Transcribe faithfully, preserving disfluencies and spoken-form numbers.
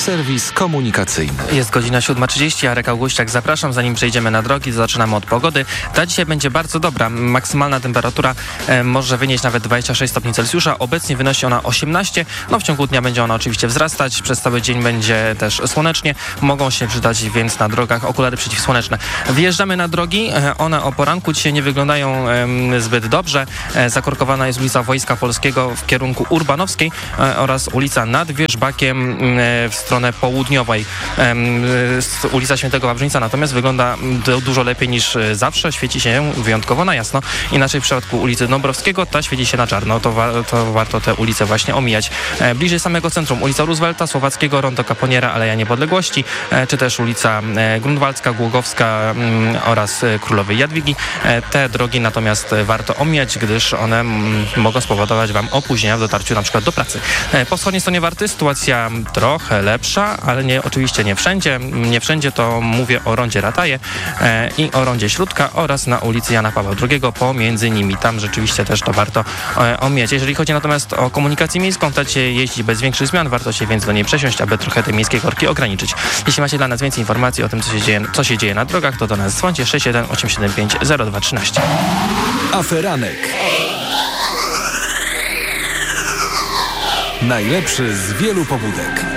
Serwis komunikacyjny. Jest godzina siódma trzydzieści, Jarek Augustiak, zapraszam. Zanim przejdziemy na drogi, to zaczynamy od pogody. Ta dzisiaj będzie bardzo dobra. Maksymalna temperatura e, może wynieść nawet dwadzieścia sześć stopni Celsjusza. Obecnie wynosi ona osiemnaście. No w ciągu dnia będzie ona oczywiście wzrastać. Przez cały dzień będzie też słonecznie. Mogą się przydać więc na drogach okulary przeciwsłoneczne. Wjeżdżamy na drogi. E, one o poranku dzisiaj nie wyglądają e, zbyt dobrze. E, zakorkowana jest ulica Wojska Polskiego w kierunku Urbanowskiej e, oraz ulica nad Wierzbakiem e, w stronę południowej. E, ulica Świętego Wawrzyńca natomiast wygląda du- dużo lepiej niż zawsze. Świeci się wyjątkowo na jasno. Inaczej w przypadku ulicy Dąbrowskiego ta świeci się na czarno. To, wa- to warto te ulice właśnie omijać. E, bliżej samego centrum ulica Roosevelta, Słowackiego, Rondo Kaponiera, Aleja Niepodległości, e, czy też ulica e, Grunwaldzka, Głogowska m, oraz e, Królowej Jadwigi. E, te drogi natomiast warto omijać, gdyż one m, mogą spowodować wam opóźnienia w dotarciu na przykład do pracy. E, po wschodniej stronie Warty sytuacja trochę lepsza, ale nie, oczywiście nie wszędzie. Nie wszędzie to mówię o rondzie Rataje e, i o rondzie Śródka oraz na ulicy Jana Pawła drugiego pomiędzy nimi. Tam rzeczywiście też to warto e, omijać. Jeżeli chodzi natomiast o komunikację miejską, to się jeździ bez większych zmian. Warto się więc do niej przesiąść, aby trochę te miejskie korki ograniczyć. Jeśli macie dla nas więcej informacji o tym, co się dzieje, co się dzieje na drogach, to do nas dzwońcie sześć jeden osiem siedem pięć zero dwa jedna trzy. Aferanek. Najlepszy z wielu pobudek.